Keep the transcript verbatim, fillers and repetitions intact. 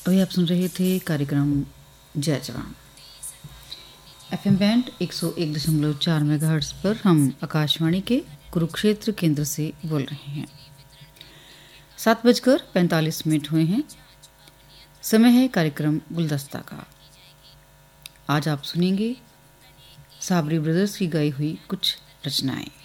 अभी आप सुन रहे थे कार्यक्रम जय जवान। एफएम बैंड एक सौ एक दशमलव चार मेगाहर्ट्ज़ पर हम आकाशवाणी के कुरुक्षेत्र केंद्र से बोल रहे हैं। सात बजकर पैंतालीस मिनट हुए हैं। समय है कार्यक्रम गुलदस्ता का। आज आप सुनेंगे साबरी ब्रदर्स की गाई हुई कुछ रचनाएं।